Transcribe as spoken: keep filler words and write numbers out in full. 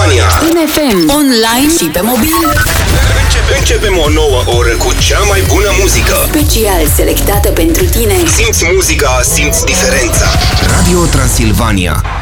Transilvania. În F M, online și pe mobil. Începem, începem o nouă oră cu cea mai bună muzică. Special selectată pentru tine. Simți muzica, simți diferența. Radio Transilvania.